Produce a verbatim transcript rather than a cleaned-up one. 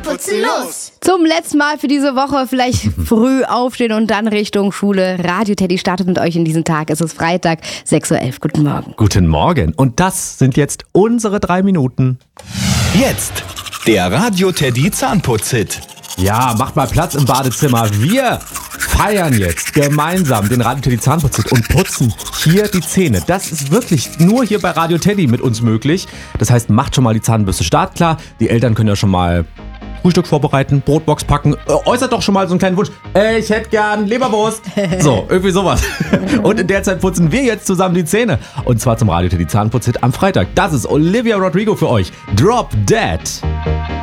Zähneputzen los! Zum letzten Mal für diese Woche vielleicht früh aufstehen und dann Richtung Schule. Radio Teddy startet mit euch in diesen Tag. Es ist Freitag, sechs Uhr elf. Guten Morgen. Guten Morgen. Und das sind jetzt unsere drei Minuten. Jetzt der Radio Teddy Zahnputz-Hit. Ja, macht mal Platz im Badezimmer. Wir feiern jetzt gemeinsam den Radio Teddy Zahnputz-Hit und putzen hier die Zähne. Das ist wirklich nur hier bei Radio Teddy mit uns möglich. Das heißt, macht schon mal die Zahnbürste startklar. Die Eltern können ja schon mal Frühstück vorbereiten, Brotbox packen. Äh, äußert doch schon mal so einen kleinen Wunsch. Äh, ich hätte gern Leberwurst. So, irgendwie sowas. Und in der Zeit putzen wir jetzt zusammen die Zähne. Und zwar zum Radio Teddy Zahnputz-Hit am Freitag. Das ist Olivia Rodrigo für euch. Drop Dead.